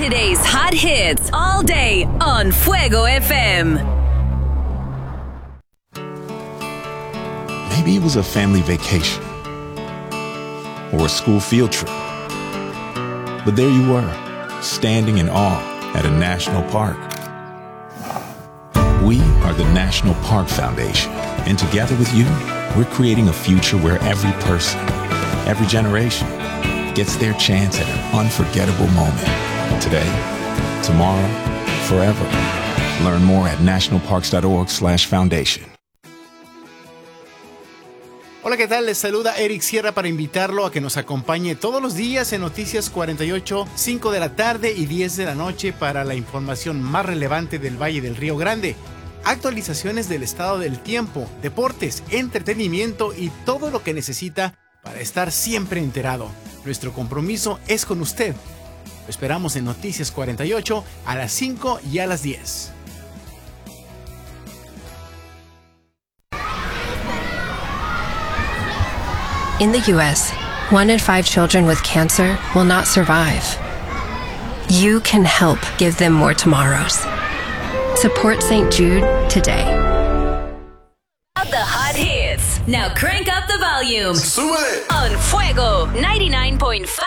Today's hot hits all day on Fuego FM. Maybe it was a family vacation or a school field trip. But there you were, standing in awe at a national park. We are the National Park Foundation, and together with you, we're creating a future where every person, every generation, gets their chance at an unforgettable moment. Today, tomorrow, forever. Learn more at nationalparks.org/foundation. Hola, ¿qué tal? Les saluda Eric Sierra para invitarlo a que nos acompañe todos los días en Noticias 48, 5 de la tarde y 10 de la noche para la información más relevante del Valle del Río Grande. Actualizaciones del estado del tiempo, deportes, entretenimiento y todo lo que necesita para estar siempre enterado. Nuestro compromiso es con usted. Lo esperamos en Noticias 48 a las 5 y a las 10. In the U.S., 1 in 5 children with cancer will not survive. You can help give them more tomorrows. Support St. Jude today. The hot hits. Now crank up the volume. Súbele. On Fuego 99.5